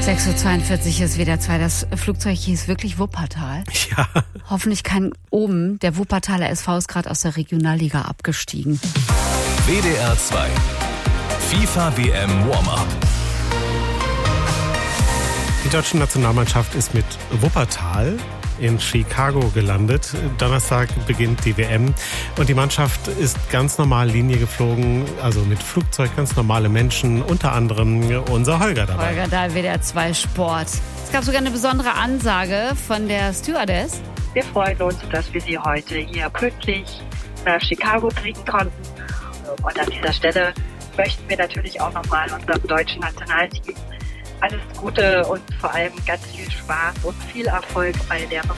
6:42 Uhr ist WDR 2. Das Flugzeug hieß wirklich Wuppertal. Ja. Hoffentlich kein oben. Der Wuppertaler SV ist gerade aus der Regionalliga abgestiegen. WDR 2 FIFA WM Warm-Up. Die deutsche Nationalmannschaft ist mit Wuppertal in Chicago gelandet. Donnerstag beginnt die WM und die Mannschaft ist ganz normal Linie geflogen, also mit Flugzeug, ganz normale Menschen, unter anderem unser Holger dabei. Holger Dahl, WDR 2 Sport. Es gab sogar eine besondere Ansage von der Stewardess. Wir freuen uns, dass wir Sie heute hier pünktlich nach Chicago kriegen konnten. Und an dieser Stelle möchten wir natürlich auch nochmal unserem deutschen Nationalteam alles Gute und vor allem ganz viel Spaß und viel Erfolg bei der